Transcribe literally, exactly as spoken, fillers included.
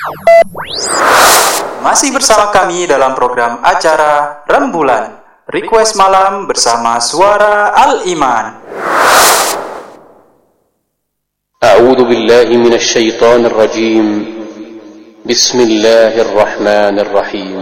Masih bersama kami dalam program acara Rembulan Request Malam bersama Suara Al-Iman. A'udzu billahi minasy syaithanir rajim. Bismillahirrahmanirrahim.